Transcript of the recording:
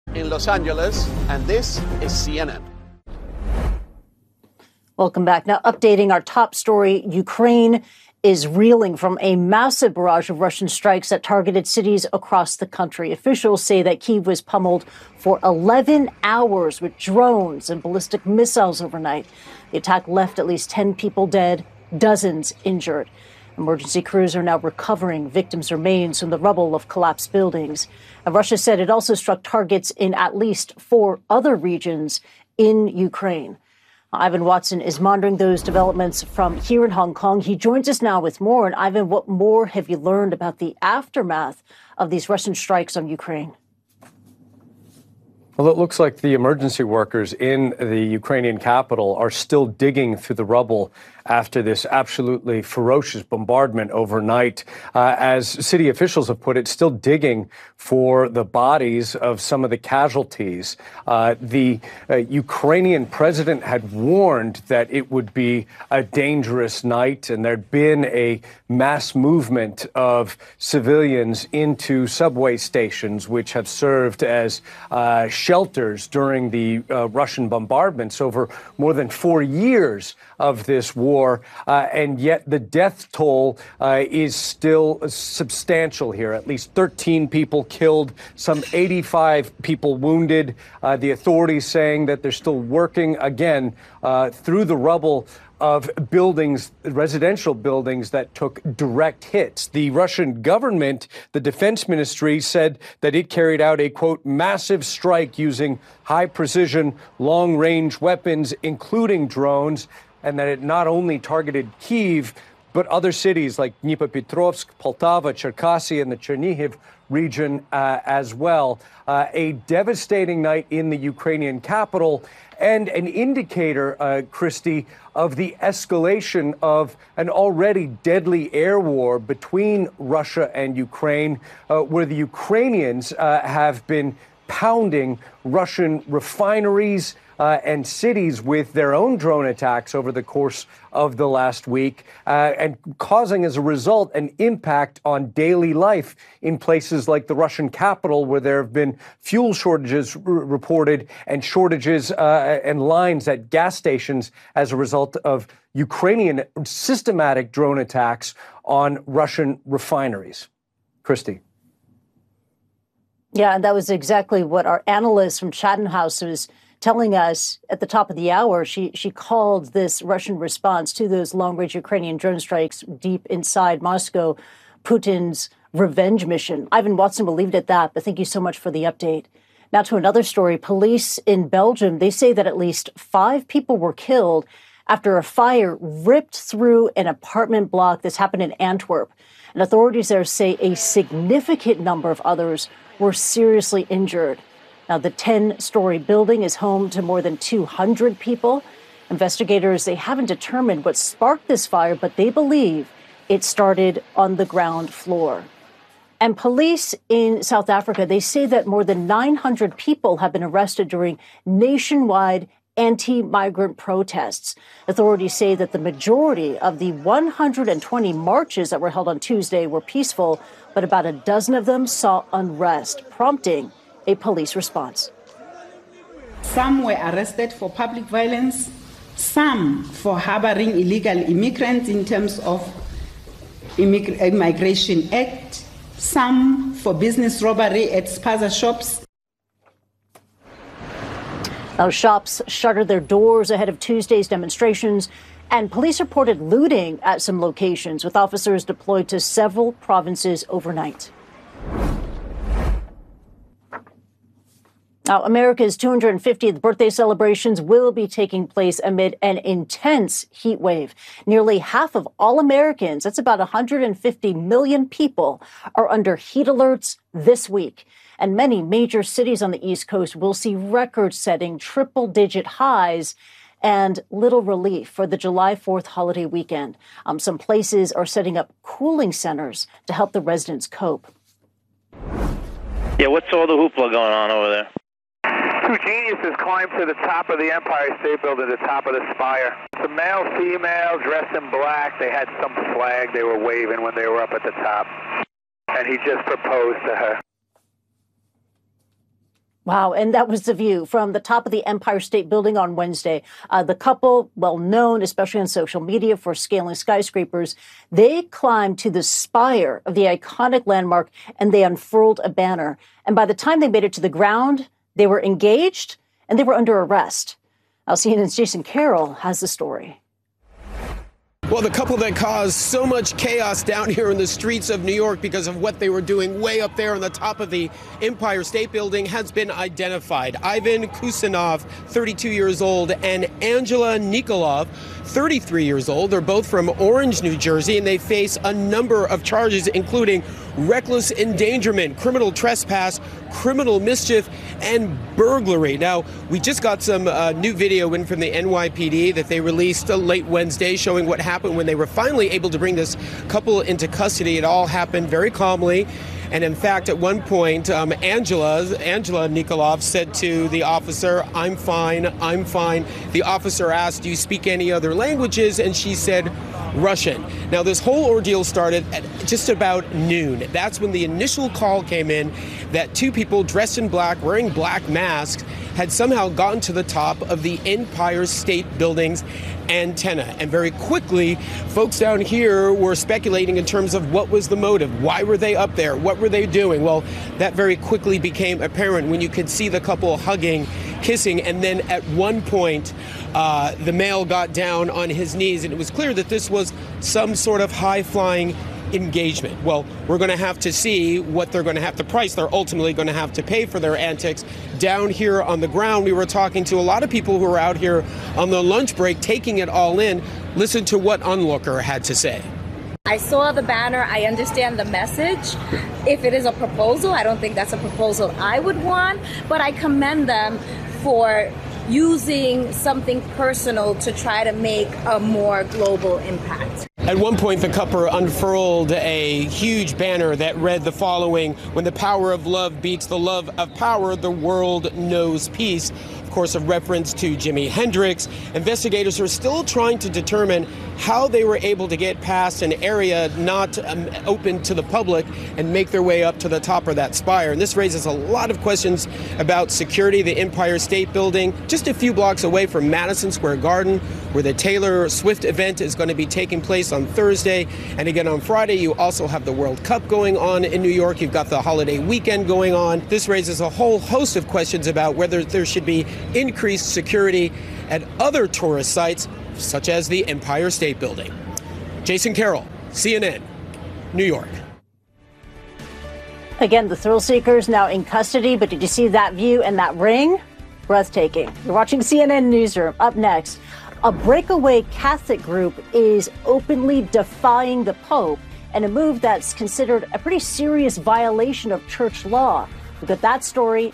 in Los Angeles, and this is CNN. Welcome back. Now, updating our top story, Ukraine is reeling from a massive barrage of Russian strikes that targeted cities across the country. Officials say that Kyiv was pummeled for 11 hours with drones and ballistic missiles overnight. The attack left at least 10 people dead, dozens injured. Emergency crews are now recovering victims' remains from the rubble of collapsed buildings. And Russia said it also struck targets in at least 4 other regions in Ukraine. Ivan Watson is monitoring those developments from here in Hong Kong. He joins us now with more. And Ivan, what more have you learned about the aftermath of these Russian strikes on Ukraine? Well, it looks like the emergency workers in the Ukrainian capital are still digging through the rubble after this absolutely ferocious bombardment overnight. As city officials have put it, still digging for the bodies of some of the casualties. The Ukrainian president had warned that it would be a dangerous night, and there'd been a mass movement of civilians into subway stations, which have served as shelters during the Russian bombardments over more than 4 years of this war. And yet the death toll is still substantial here. At least 13 people killed, some 85 people wounded. The authorities saying that they're still working again through the rubble of buildings, residential buildings that took direct hits. The Russian government, the defense ministry, said that it carried out a, quote, massive strike using high precision, long range weapons, including drones, and that it not only targeted Kyiv, but other cities like Dnipropetrovsk, Poltava, Cherkasy, and the Chernihiv region as well. A devastating night in the Ukrainian capital and an indicator, Christy, of the escalation of an already deadly air war between Russia and Ukraine, where the Ukrainians have been pounding Russian refineries and cities with their own drone attacks over the course of the last week, and causing, as a result, an impact on daily life in places like the Russian capital, where there have been fuel shortages reported and shortages and lines at gas stations as a result of Ukrainian systematic drone attacks on Russian refineries. Christy. Yeah, and that was exactly what our analyst from Chatham House was telling us at the top of the hour. She called this Russian response to those long-range Ukrainian drone strikes deep inside Moscow Putin's revenge mission. Ivan Watson will leave it at that, but thank you so much for the update. Now to another story. Police in Belgium, they say that at least 5 people were killed after a fire ripped through an apartment block. This happened in Antwerp. And authorities there say a significant number of others were seriously injured. Now, the 10-story building is home to more than 200 people. Investigators, they haven't determined what sparked this fire, but they believe it started on the ground floor. And police in South Africa, they say that more than 900 people have been arrested during nationwide anti-migrant protests. Authorities say that the majority of the 120 marches that were held on Tuesday were peaceful, but about a dozen of them saw unrest, prompting a police response. Some were arrested for public violence, some for harboring illegal immigrants in terms of Immigration Act, some for business robbery at spaza shops. Those shops shuttered their doors ahead of Tuesday's demonstrations, and police reported looting at some locations, with officers deployed to several provinces overnight. Now, America's 250th birthday celebrations will be taking place amid an intense heat wave. Nearly half of all Americans, that's about 150 million people, are under heat alerts this week. And many major cities on the East Coast will see record-setting triple-digit highs and little relief for the July 4th holiday weekend. Some places are setting up cooling centers to help the residents cope. Yeah, what's all the hoopla going on over there? 2 geniuses climbed to the top of the Empire State Building, the top of the spire. Some male, female, dressed in black. They had some flag they were waving when they were up at the top. And he just proposed to her. Wow. And that was the view from the top of the Empire State Building on Wednesday. The couple, well known, especially on social media for scaling skyscrapers, they climbed to the spire of the iconic landmark and they unfurled a banner. And by the time they made it to the ground, they were engaged and they were under arrest. Now, CNN's Jason Carroll has the story. Well, the couple that caused so much chaos down here in the streets of New York because of what they were doing way up there on the top of the Empire State Building has been identified. Ivan Kusanov, 32 years old, and Angela Nikolov, 33 years old. They're both from Orange, New Jersey, and they face a number of charges, including reckless endangerment, criminal trespass, criminal mischief, and burglary. Now, we just got some new video in from the NYPD that they released late Wednesday showing what happened when they were finally able to bring this couple into custody. It all happened very calmly. And in fact, at one point, Angela Nikolov said to the officer, "I'm fine, I'm fine." The officer asked, "Do you speak any other languages?" And she said, "Russian." Now, this whole ordeal started at just about noon. That's when the initial call came in that two people dressed in black, wearing black masks, had somehow gotten to the top of the Empire State Building's antenna. And very quickly, folks down here were speculating in terms of what was the motive. Why were they up there? What were they doing? Well, that very quickly became apparent when you could see the couple hugging, kissing, and then at one point, the male got down on his knees, and it was clear that this was some sort of high-flying engagement. Well, we're going to have to see what they're going to have to price. They're ultimately going to have to pay for their antics. Down here on the ground, we were talking to a lot of people who were out here on the lunch break, taking it all in. Listen to what onlooker had to say. I saw the banner. I understand the message. If it is a proposal, I don't think that's a proposal I would want, but I commend them for using something personal to try to make a more global impact. At one point, the couple unfurled a huge banner that read the following: "When the power of love beats the love of power, the world knows peace." Of course, a reference to Jimi Hendrix. Investigators are still trying to determine how they were able to get past an area not open to the public and make their way up to the top of that spire. And this raises a lot of questions about security. The Empire State Building, just a few blocks away from Madison Square Garden, where the Taylor Swift event is going to be taking place on Thursday. And again, on Friday, you also have the World Cup going on in New York. You've got the holiday weekend going on. This raises a whole host of questions about whether there should be increased security at other tourist sites, such as the Empire State Building. Jason Carroll, CNN, New York. Again, the thrill seekers now in custody, but did you see that view and that ring? Breathtaking. You're watching CNN Newsroom. Up next, a breakaway Catholic group is openly defying the Pope, and a move that's considered a pretty serious violation of church law. We've got that story